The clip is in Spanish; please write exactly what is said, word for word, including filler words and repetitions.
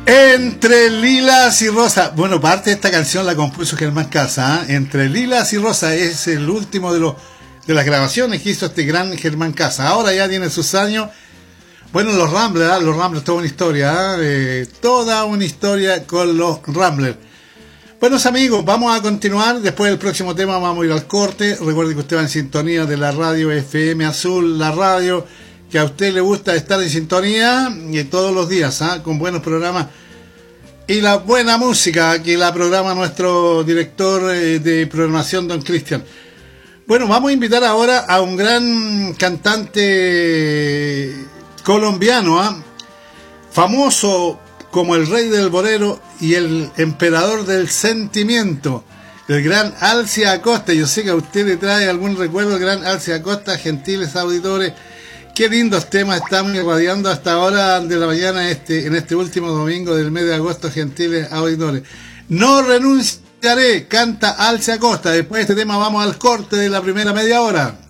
Entre lilas y rosas. Bueno, parte de esta canción la compuso Germán Casa, ¿eh? Entre lilas y rosas es el último de los de las grabaciones que hizo este gran Germán Casa. Ahora ya tiene sus años. Bueno, los Ramblers, ¿eh? Los Ramblers, toda una historia, ¿eh? Eh, toda una historia con los Ramblers. Buenos amigos, vamos a continuar. Después del próximo tema vamos a ir al corte. Recuerde que usted va en sintonía de la radio F M Azul, la radio que a usted le gusta estar en sintonía y todos los días, ¿eh? Con buenos programas y la buena música que la programa nuestro director eh, de programación, don Cristian. Bueno, vamos a invitar ahora a un gran cantante colombiano, ¿eh? Famoso como el rey del bolero y el emperador del sentimiento, el gran Alci Acosta. Yo sé que a usted le trae algún recuerdo del gran Alci Acosta, gentiles auditores. Qué lindos temas estamos irradiando hasta ahora de la mañana este, en este último domingo del mes de agosto, gentiles auditores. No renunciaré, canta Alci Acosta. Después de este tema vamos al corte de la primera media hora.